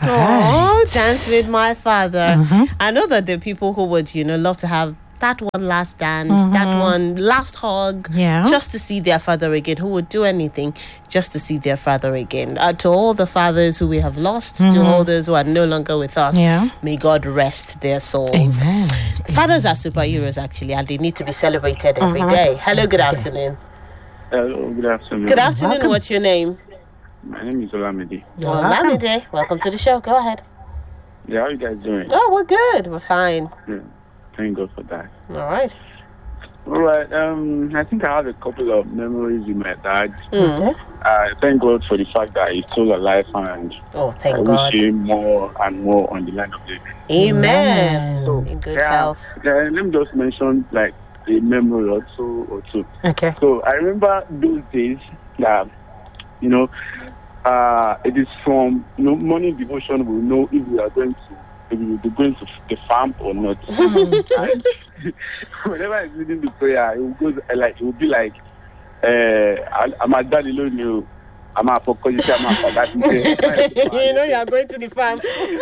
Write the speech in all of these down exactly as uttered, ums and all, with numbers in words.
Oh, Dance with My Father. Mm-hmm. I know that there are people who would, you know, love to have that one last dance, Mm-hmm. that one last hug, Yeah. just to see their father again, who would do anything just to see their father again. Uh, to all the fathers who we have lost, to all those who are no longer with us, Yeah. may God rest their souls. Amen. Fathers are superheroes, actually, and they need to be celebrated every day. Hello, good afternoon. Hello, good afternoon. Good afternoon. Welcome. What's your name? My name is Olamide. You're Well, welcome. Lamide, welcome to the show. Go ahead. Yeah, how are you guys doing? Oh, we're good. We're fine. Yeah, thank God for that. All right. All right, um, I think I have a couple of memories with my dad. Mm. Uh, thank God for the fact that he's still alive, and Oh, I thank wish God. him more and more on the line of living. Amen. Amen. In good yeah, health. yeah, let me just mention like a memory or two or two. Okay. So I remember those days that, you know, uh, it is from, you know, morning devotion we'll know if we are going to, if we will be going to the farm or not. And whenever I'm reading the prayer, it will go like, it will be like, uh, I'm a daddy, you I'm a focus, I'm a forgotten. You know you are going to the farm.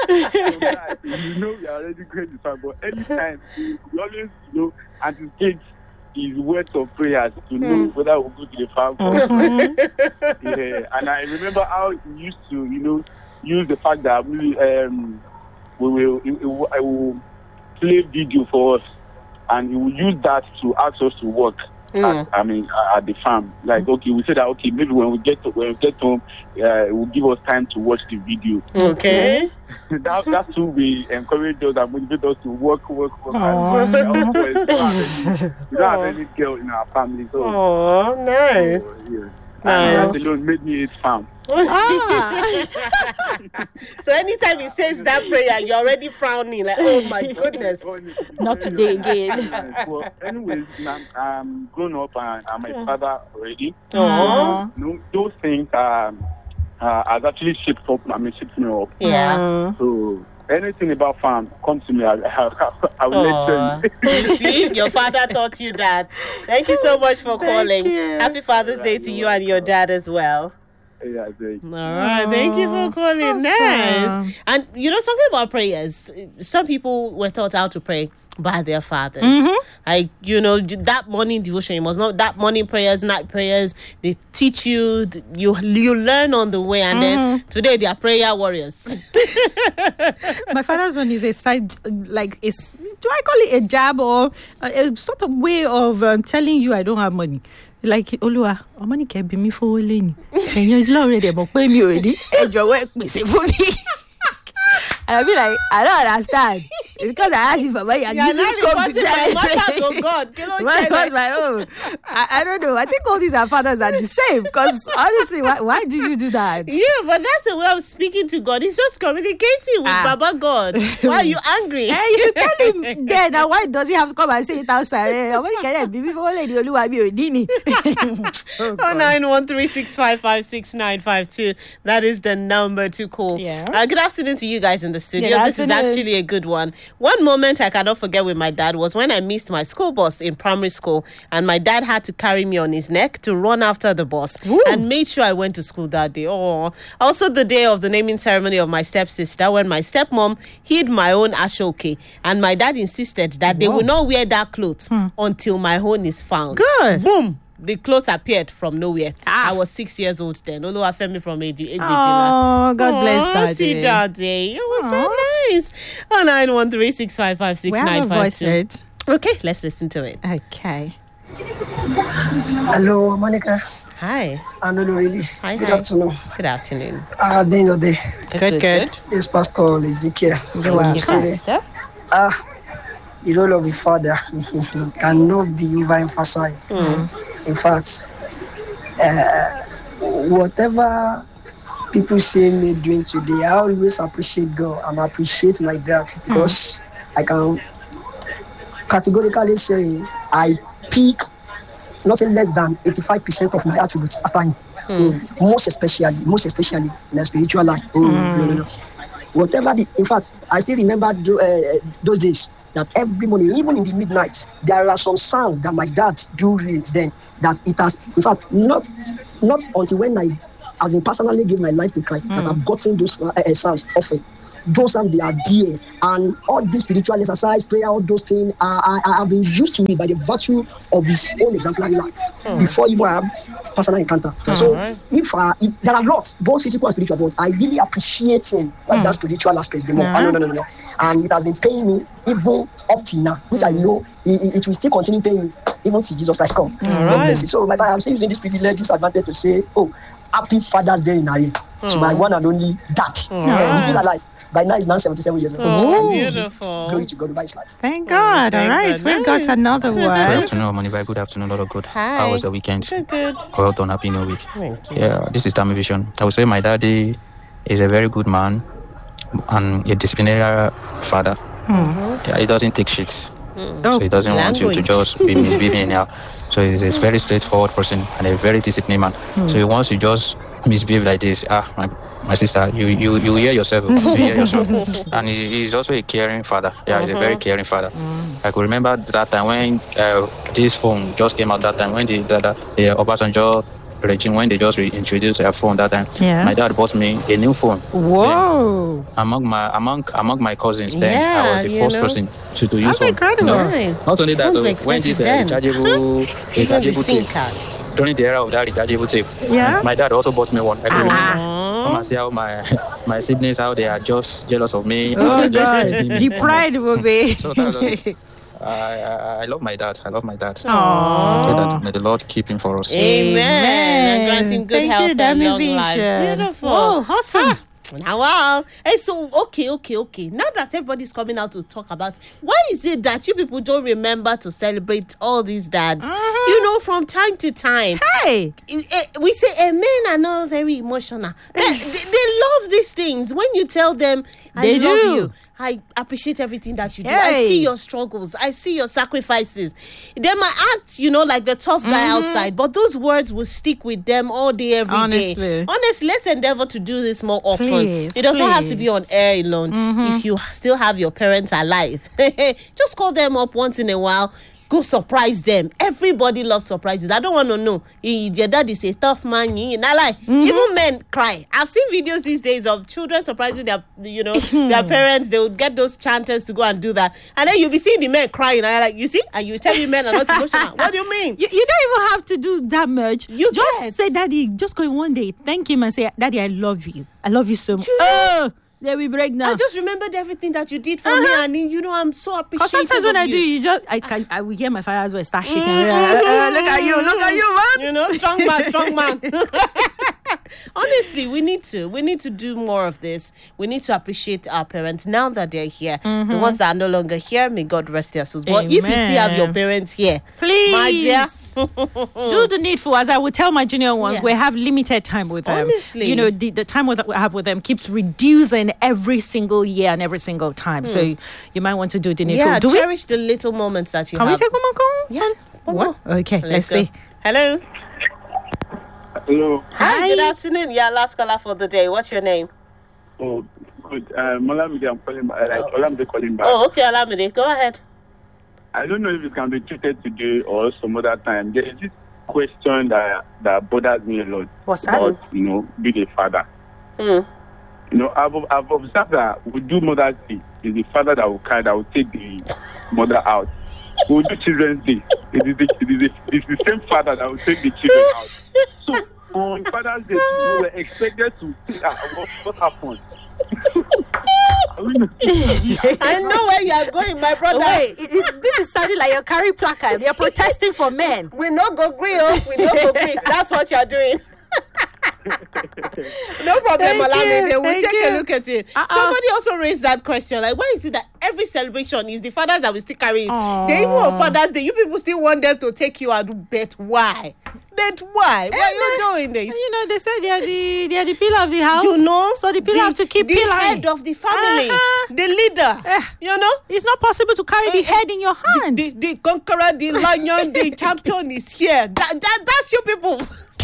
You know we are already going to the farm, but anytime we always, you know, anticipate his words of prayers to know whether we'll go to the farm or not. Yeah, and I remember how he used to, you know, use the fact that we um we will he, he will, I will play video for us, and he will use that to ask us to work. Mm. At, I mean, uh, at the farm. Like, okay, we said that okay, maybe when we get to when we get home, uh, it will give us time to watch the video. Okay. that that's who we encourage us and motivate us to work, work, work. Aww. And, uh, also, we don't have any, we don't have any girl in our family, so. Oh, nice. so, yeah. Nice. And that alone made me hate farm. Ah. So anytime he says that prayer, you're already frowning like, oh my goodness. Not today again. Well, anyways, I'm, I'm grown up and I'm a father already. Oh. You know, those things um, uh, has actually shaped up. I mean, shaped me up. Yeah. So anything about farm, come to me. I, I, I will Aw. let you. You see, your father taught you that. Thank you so much for calling. you. Happy Father's Day to you and your dad as well. Yeah, great. All right, thank you for calling. Awesome. Nice. And you know, talking about prayers, some people were taught how to pray by their fathers. Mhm. Like, you know, that morning devotion, you must know that morning prayers, night prayers. They teach you, you you learn on the way, and then today they are prayer warriors. My father's one is a side, like, is do I call it a jab or a, a sort of way of um, telling you I don't have money? Like, Olúwa, ọmọ ní kẹ́ bí mi fowó lẹ́yìn. Ẹ̀yin ojú lọ́rùn ẹ̀dẹ̀ mọ̀ pé mi ò ní. Ẹ jọ̀wọ́ ẹ pèsè fún mi. And I'll be like, I don't understand. It's because I asked you for money and Yeah, you now just come to reporting tell my me. matter to God. Kí ló Mine ṣẹlẹ̀? was my own. I, I don't know. I think all these are fathers are the same. Because honestly, why, why do you do that? Yeah, but that's the way of speaking to God. He's just communicating with Ah. Baba God. Why are you angry? Eh, you should tell him then. Now, why does he have to come and say it outside? Eh, ọmọ ìkẹyẹ bí mi fowó lẹ́yìn Olúwa mi ò ní ni. Oh, Oh, God. nine one three six five five six nine five two. That is the number to call. Yeah. Uh, good afternoon to you guys in the studio. Good This is afternoon. actually a good one. One moment I cannot forget with my dad was when I missed my school bus in primary school, and my dad had to carry me on his neck to run after the bus Ooh. and made sure I went to school that day. Oh, also the day of the naming ceremony of my stepsister, when my stepmom hid my own ashoke, and my dad insisted that they Wow. will not wear that clothes until my own is found. Good. Boom. The clothes appeared from nowhere. Ah. I was six years old then. Oluwafemi from A G. Oh, God bless Aw, Daddy. See Daddy. It was so nice. Oh, nine one three six five five six We have nine a five voice two. note. Okay, let's listen to it. Okay. Hello, Monica. Hi. I'm not really. Hi, Good hi. afternoon. Good afternoon. Ah, the end of the day. Good, good. It's Pastor Ezekiel. You're welcome. Sorry. Ah, the role of the father cannot be overemphasized. In fact, uh, whatever people see me doing today, I always appreciate God and appreciate my dad because I can categorically say I pick nothing less than eighty-five percent of my attributes after him. Mm. Most especially, most especially in the spiritual life. Oh, no, no, no. Whatever the, in fact, I still remember do, uh, those days that every morning, even in the midnight, there are some sounds that my dad do read then that it has, in fact, not not until when I as in personally give my life to Christ, mm. that I've gotten those uh, uh, psalms often. Those psalms, they are dear, and all this spiritual exercise, prayer, all those things, uh, I, I have been used to it by the virtue of his own exemplary life. Mm. Before even I have personal encounter. Mm. So right. if, uh, if there are lots, both physical and spiritual, but I really appreciate him, like mm. that spiritual aspect the more. Mm. No, no, no, no, no. And it has been paying me even up till now, which mm. I know it, it will still continue paying me even till Jesus Christ come. Mm. Right. So my, I'm still using this privilege, this advantage to say, oh, happy Father's Day in Ari. Mm. So my one and only dad, mm. uh, he's still alive. By now he's now seventy-seven years old. Oh, beautiful. Glory to God by his life. Thank God. Oh, all right. God. We've got another one. Good afternoon, Money. Good afternoon, Lord of God. Hi. How was the weekend? Good, good. Well done. Happy New Week. Thank you. Yeah, this is Tammy Vision. I would say my daddy is a very good man and a disciplinary father. Mm-hmm. Yeah, he doesn't take shit. Mm. So he doesn't Language. want you to just be me, be me anyhow. So he's a very straightforward person and a very disciplined man. Mm. So he wants to just misbehave like this. Ah, my, my sister, you you you hear yourself. You hear yourself. And he, he's also a caring father. Yeah, mm-hmm. he's a very caring father. Mm. I could remember that time when uh, this phone just came out. That time when the the, the, the Obasanjo regime, when they just reintroduced their phone that time. Yeah. My dad bought me a new phone. Whoa! Then, among my among among my cousins, then yeah, I was the first know. person to, to use That's phone. Incredible. You know? Nice. Not only that, uh, when this uh, rechargeable rechargeable tape. During the era of that rechargeable tape, yeah. my dad also bought me one. I remember. Come and see how my my siblings, how they are just jealous of me. Oh God, the pride will be. So that was it. I, I I love my dad. I love my dad. Aww. So that may the Lord keep him for us. Amen. And grant him good Thank health you, and long Vision. life. Beautiful. Oh, awesome. Ah. Now, wow. Hey, so, okay, okay, okay. Now that everybody's coming out to talk about, why is it that you people don't remember to celebrate all these dads? Uh-huh. You know, from time to time. Hey. We say, eh, men are not very emotional. they, they, they love these things. When you tell them, I they love do. you. I appreciate everything that you do. Hey. I see your struggles. I see your sacrifices. They might act, you know, like the tough guy mm-hmm. outside, but those words will stick with them all day, every Honestly. day. Honestly, let's endeavor to do this more often. Please, it doesn't please. have to be on air alone. Mm-hmm. If you still have your parents alive, just call them up once in a while. Go surprise them. Everybody loves surprises. I don't want to know. Your dad is a tough man. Not like mm-hmm. even men cry. I've seen videos these days of children surprising their, you know, their parents. They would get those chanters to go and do that, and then you'll be seeing the men crying. And you're like, you see, and you tell me men are not emotional. What do you mean? You, you don't even have to do that much. You just get. say, Daddy. Just go one day, thank him, and say, Daddy, I love you. I love you so much. Oh. Then we break now. I just remembered everything that you did for uh-huh. me, and you know I'm so appreciative. Because sometimes when I you. do, you just I can I will hear my father's voice start shaking. Mm-hmm. uh, look at you, look at you, man. You know, strong man, strong man. Honestly, we need to. We need to do more of this. We need to appreciate our parents now that they're here. Mm-hmm. The ones that are no longer here, may God rest their souls. But if you still have your parents here, please, my dear, do the needful. As I would tell my junior ones, yeah. we have limited time with them. Honestly, you know, the, the time that we have with them keeps reducing every single year and every single time. Hmm. So you, you might want to do the needful. Yeah, do cherish we? the little moments that you Can have. Can we take one more call? Yeah. One what? More? Okay, let's, let's see. Hello. Hello. Hi. Hi. Good afternoon. Yeah, last caller for the day. What's your name? Oh, good. Uh, Olamide, I'm calling back. Like, Olamide calling back. Oh, okay, Olamide. Go ahead. I don't know if it can be treated today or some other time. There is this question that that bothers me a lot. What's that? About, you know, being a father. Mm. You know, I've, I've observed that we do Mother's Day. It's the father that will carry, that will take the mother out. We do Children's Day. It is, the, it, is the, it's the same father that will take the children out. So, on Father's Day, we were expected to see uh, what, what happened. I know where you are going, my brother. Wait, it, it, this is sounding like you're carrying placard. You're protesting for men. We not go agree, oh. We not go agree. That's what you're doing. No problem, Olamide. We'll take you. a look at it. Uh-uh. Somebody also raised that question. Like, why is it that every celebration is the fathers that we still carry? They even on Father's Day, you people still want them to take you out. Bet why? Bet why? Why are you doing this? You know, they said they are the they are the pillar of the house. You know, so the pillar the, have to keep the pillar. head of the family, uh-huh. the leader. Uh, you know, it's not possible to carry uh, the head in your hand. The, the, the conqueror, the lion, the champion is here. That, that that's you people.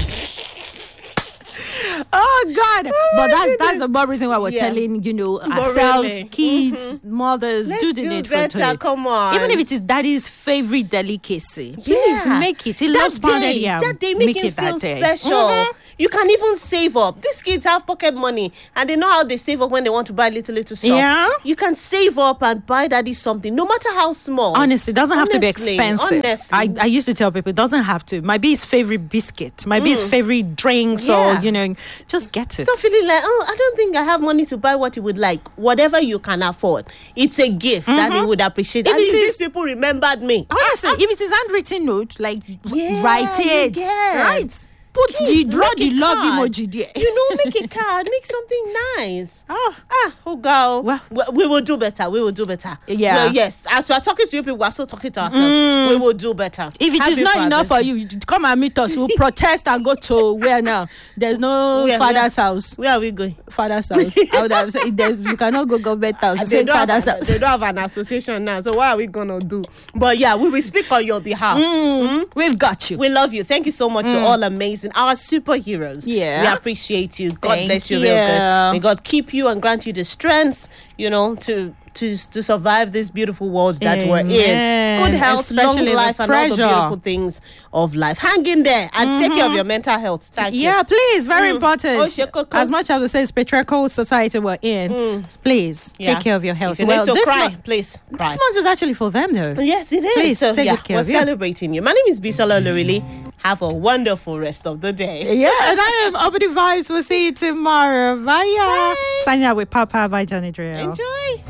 Oh God! But that's that's the more reason why we're yeah. telling you know but ourselves, really. kids, mm-hmm. mothers, Let's do the do needful better. Come on, even if it is daddy's favorite delicacy, please yeah. make it. He that loves pounded yam. That day make, make him it feel that day. special. Mm-hmm. You can even save up. These kids have pocket money and they know how they save up when they want to buy little, little stuff. Yeah. You can save up and buy daddy something, no matter how small. Honestly, it doesn't have honestly, to be expensive. Honestly. I, I used to tell people it doesn't have to. Might be his favorite biscuit, might be his favorite drinks, Yeah. or, you know, just get it. Stop feeling like, oh, I don't think I have money to buy what you would like. Whatever you can afford. It's a gift and he would appreciate it. If At it least is- these people remembered me. Honestly, if it is handwritten note, like Yeah, write you it, get. right? Put the draw Make the a love card. emoji there. You know, make a card, make something nice. Ah. Ah, oh girl. Well- we, we will do better. We will do better. Yeah. Well, yes. As we are talking to you people, we are still talking to ourselves. We will do better. If it Happy is not Father's enough for Day. you, you come and meet us. We'll protest and go to where now? There's no Where- father's where- house. Where are we going? Father's house. I would have said there's, you cannot go government house. You They say don't, father's have, house. they don't have an association now, so what are we gonna do? But yeah, we will speak on your behalf. Mm, We've got you. We love you. Thank you so much. You're all amazing. Our superheroes. Yeah. We appreciate you. God Thank bless you, you. real good. May God keep you and grant you the strength, you know, to to to survive this beautiful world that we're in. Amen. Good health, Especially long the life, and all the pressure. beautiful things of life. Hang in there and take care of your mental health. Thank you. Yeah, please, very Mm. important. Oh, shekoko. As much as we say it's patriarchal society we're in, please Yeah. take care of your health. If you well, need to this, cry, month, please cry. this month is actually for them, though. Yes, it is. Please, so take yeah, good care we're of you. celebrating you. My name is Bisola Lorili. Have a wonderful rest of the day. Yeah, and I am Obedy Vibes. We'll see you tomorrow. Bye. Bye. Signing out with Papa by Johnny Drill. Enjoy.